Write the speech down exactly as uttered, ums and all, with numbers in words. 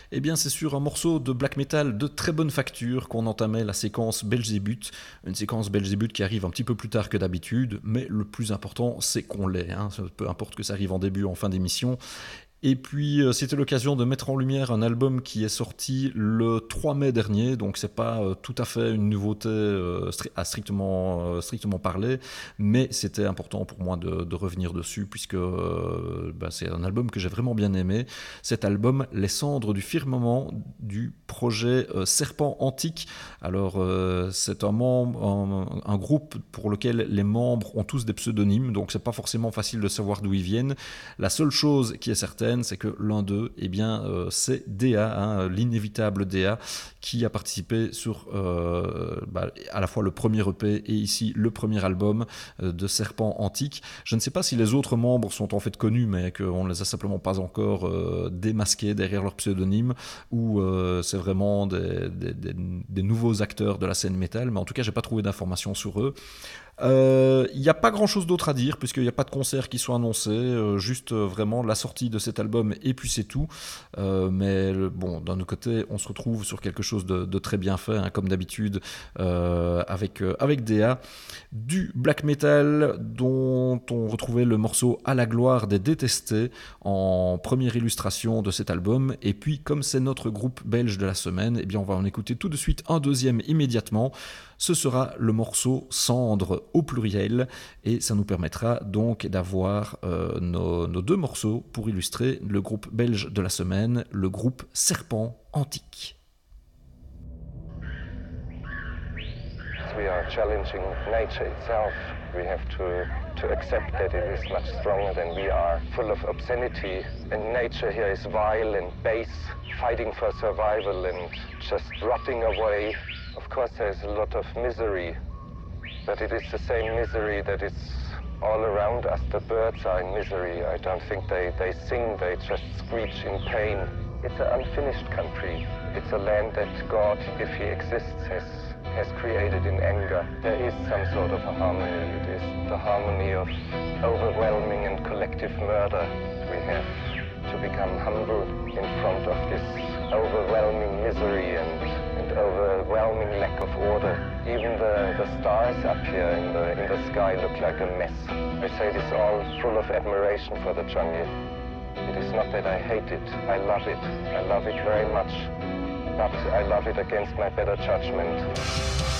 Eh bien, c'est sur un morceau de black metal de très bonne facture qu'on entamait la séquence Belzébuth, une séquence Belzébuth qui arrive un petit peu plus tard que d'habitude, mais le plus important, c'est qu'on l'ait, hein. Peu importe que ça arrive en début ou en fin d'émission. Et puis euh, c'était l'occasion de mettre en lumière un album qui est sorti le trois mai dernier, donc c'est pas euh, tout à fait une nouveauté euh, stri- à strictement, euh, strictement parler, mais c'était important pour moi de, de revenir dessus puisque euh, bah, c'est un album que j'ai vraiment bien aimé. Cet album, Les Cendres du Firmament, du projet euh, Serpent Antique. Alors euh, c'est un, membre, un, un groupe pour lequel les membres ont tous des pseudonymes, donc c'est pas forcément facile de savoir d'où ils viennent. La seule chose qui est certaine, c'est que l'un d'eux, eh bien, euh, c'est D A, hein, l'inévitable D A, qui a participé sur euh, bah, à la fois le premier E P et ici le premier album euh, de Serpent Antique. Je ne sais pas si les autres membres sont en fait connus, mais qu'on ne les a simplement pas encore euh, démasqués derrière leur pseudonyme, ou euh, c'est vraiment des, des, des, des nouveaux acteurs de la scène métal, mais en tout cas, j'ai pas trouvé d'informations sur eux. Il euh, n'y a pas grand chose d'autre à dire puisqu'il n'y a pas de concert qui soit annoncé, euh, juste euh, vraiment la sortie de cet album et puis c'est tout. Euh, mais le, bon, d'un autre côté, on se retrouve sur quelque chose de, de très bien fait, hein, comme d'habitude, euh, avec, euh, avec D A. Du black metal dont on retrouvait le morceau À la gloire des détestés en première illustration de cet album. Et puis, comme c'est notre groupe belge de la semaine, eh bien, on va en écouter tout de suite un deuxième immédiatement. Ce sera le morceau Cendre au pluriel et ça nous permettra donc d'avoir euh, nos, nos deux morceaux pour illustrer le groupe belge de la semaine, le groupe Serpent Antique. We are challenging nature itself. We have to, to accept that it is much stronger than we are, full of obscenity, and nature here is vile and base, fighting for survival and just rotting away. Of course there's a lot of misery, but it is the same misery that is all around us. The birds are in misery. I don't think they, they sing, they just screech in pain. It's an unfinished country. It's a land that God, if he exists, has, has created in anger. There is some sort of a harmony. It is the harmony of overwhelming and collective murder. We have to become humble in front of this overwhelming misery and, and overwhelming lack of order. Even the, the stars up here in the, in the sky look like a mess. I say this all full of admiration for the jungle. It is not that I hate it, I love it. I love it very much, but I love it against my better judgment.